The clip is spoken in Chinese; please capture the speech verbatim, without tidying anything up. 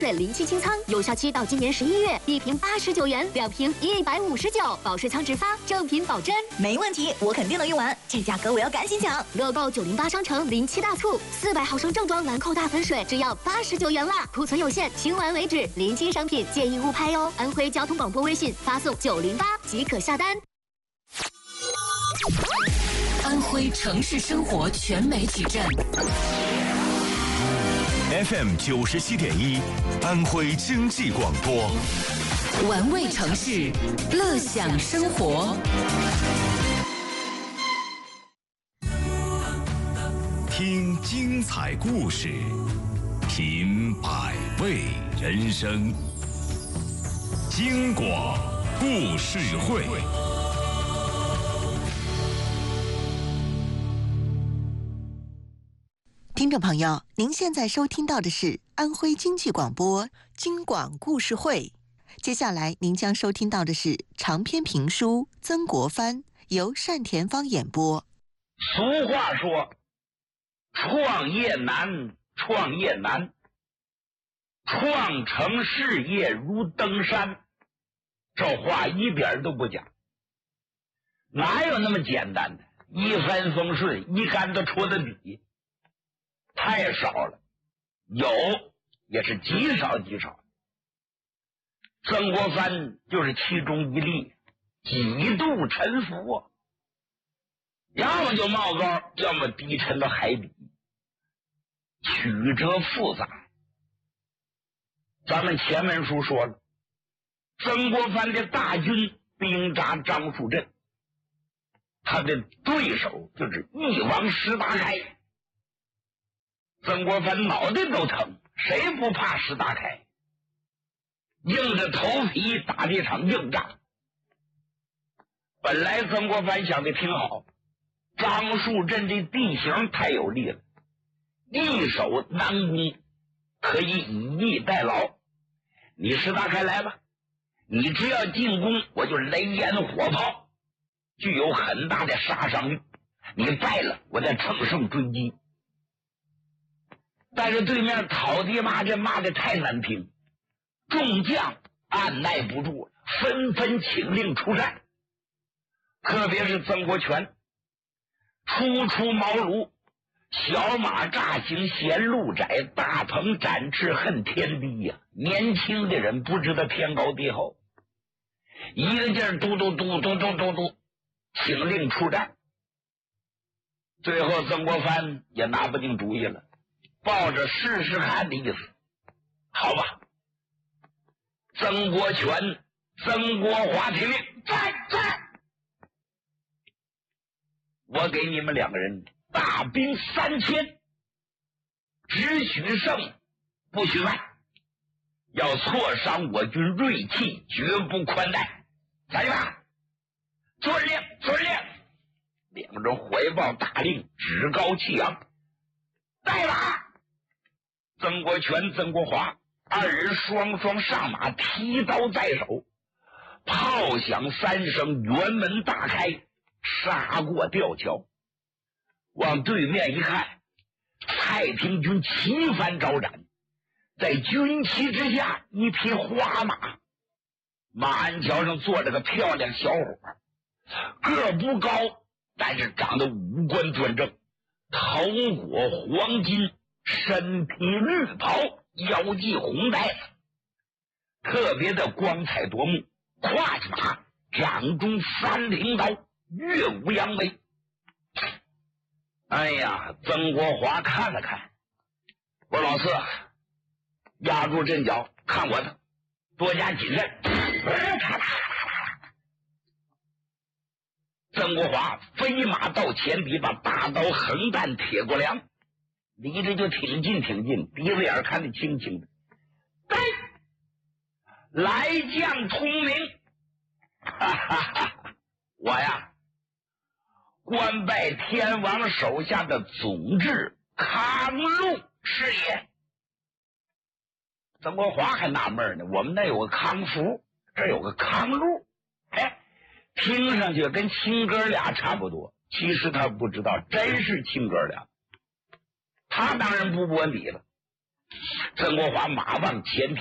水零七清仓，有效期到今年十一月，一瓶八十九元，两瓶一百五十九，保税仓直发，正品保真。 没问题，我肯定能用完，这价格我要赶紧抢。 乐购九零八商城零七大促，四百毫升正装兰蔻大粉水只要八十九元啦，库存有限，清完为止。临期商品建议勿拍哟。安徽交通广播微信发送九零八即可下单。 安徽城市生活全媒体站 F M 九十七点一，安徽经济广播， 玩味城市，乐享生活。 听精彩故事，品百味人生。京广故事会。 听众朋友，您现在收听到的是安徽经济广播京广故事会。接下来您将收听到的是长篇评书《曾国藩》，由单田芳演播。 俗话说，创业难，创业难，创成事业如登山。这话一点都不假，哪有那么简单的一帆风顺，一竿子戳的底？太少了，有也是极少极少。曾国藩就是其中一例，几度沉浮啊，要么就冒高，要么低沉到海底，曲折复杂。咱们前文书说了，曾国藩的大军兵扎樟树镇，他的对手就是翼王石达开。曾国藩脑袋都疼，谁不怕石达开？硬着头皮打这场硬仗。本来曾国藩想的挺好，樟树镇这地形太有利了，易守难攻，可以以逸待劳。你石达开来吧，你只要进攻，我就雷烟火炮，具有很大的杀伤力。你败了，我再乘胜追击。但是对面讨敌骂阵骂的太难听，众将按耐不住了，纷纷请令出战。特别是曾国荃，初出茅庐，小马乍行嫌路窄，大鹏展翅恨天低呀、啊！年轻的人不知道天高地厚，一个劲儿嘟嘟嘟嘟嘟嘟嘟，请令出战。最后曾国藩也拿不定主意了，抱着试试看的意思，好吧。曾国荃、曾国华听令，战战！我给你们两个人大兵三千，只许胜不许败，要挫伤我军锐气，绝不宽待。来吧，遵令，遵令！两人怀抱大令，趾高气扬。来吧！曾国荃、曾国华二人双双上马，提刀在手，炮响三声，辕门大开，杀过吊桥。往对面一看，太平军旗帆招展，在军旗之下一匹花马，马鞍桥上坐着个漂亮小伙，个不高，但是长得五官端正，头裹黄金，身披绿袍，腰系红带，特别的光彩夺目。跨着马，掌中三棱刀，岳武扬威。哎呀，曾国华看了看，我说老四，压住阵脚，看我的，多加谨慎。曾国华飞马到前笔，把大刀横担铁过梁，离着就挺近挺近，鼻子眼看得清清的。对，来将通明，哈哈哈！我呀，官拜天王手下的总制康禄是也。曾国华还纳闷呢，我们那有个康福，这有个康禄，哎，听上去跟亲哥俩差不多，其实他不知道，真是亲哥俩。他当然不摸底了， 曾国藩马望前